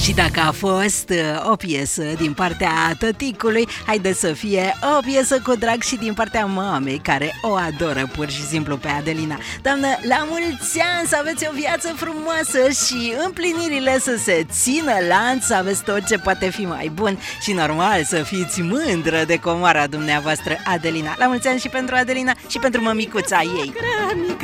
Și dacă a fost o piesă din partea tăticului, haideți să fie o piesă cu drag și din partea mamei, care o adoră pur și simplu pe Adelina. Doamnă, la mulți ani, să aveți o viață frumoasă și împlinirile să se țină lanț, să aveți tot ce poate fi mai bun și normal să fiți mândră de comoara dumneavoastră, Adelina. La mulți ani și pentru Adelina și pentru mămicuța ei.